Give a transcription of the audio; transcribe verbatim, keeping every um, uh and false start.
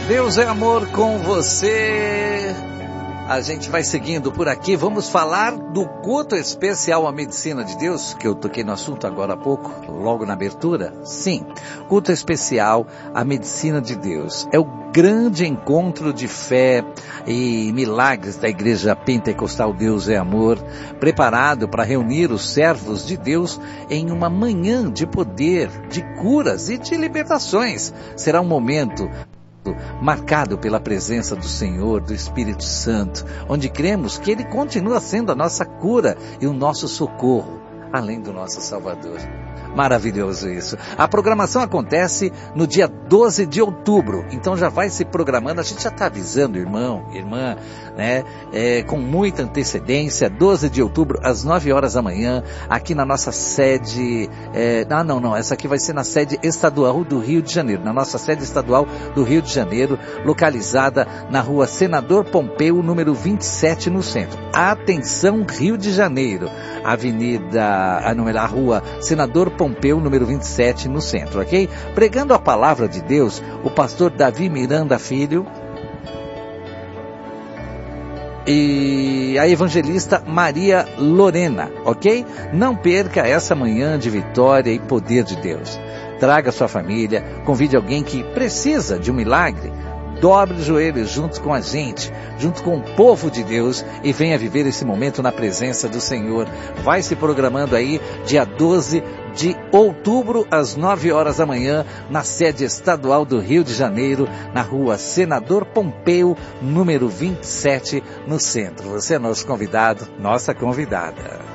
Deus é amor com você. A gente vai seguindo por aqui, vamos falar do culto especial à medicina de Deus, que eu toquei no assunto agora há pouco, logo na abertura. Sim, culto especial à medicina de Deus. É o grande encontro de fé e milagres da Igreja Pentecostal Deus é Amor, preparado para reunir os servos de Deus em uma manhã de poder, de curas e de libertações. Será um momento marcado pela presença do Senhor, do Espírito Santo, onde cremos que Ele continua sendo a nossa cura e o nosso socorro, além do nosso Salvador. Maravilhoso isso. A programação acontece no dia doze de outubro, então já vai se programando, a gente já está avisando, irmão, irmã, né, é, com muita antecedência, doze de outubro, às nove horas da manhã, aqui na nossa sede, é, ah não, não, essa aqui vai ser na sede estadual do Rio de Janeiro, na nossa sede estadual do Rio de Janeiro, localizada na rua Senador Pompeu, número vinte e sete, no centro. Atenção, Rio de Janeiro, avenida, a, não, a rua Senador Pompeu, número vinte e sete, no centro, ok? Pregando a palavra de Deus, o pastor Davi Miranda Filho e a evangelista Maria Lorena, ok? Não perca essa manhã de vitória e poder de Deus. Traga sua família, convide alguém que precisa de um milagre. Dobre os joelhos junto com a gente, junto com o povo de Deus e venha viver esse momento na presença do Senhor. Vai se programando aí, dia doze de outubro, às nove horas da manhã, na sede estadual do Rio de Janeiro, na rua Senador Pompeu, número vinte e sete, no centro. Você é nosso convidado, nossa convidada.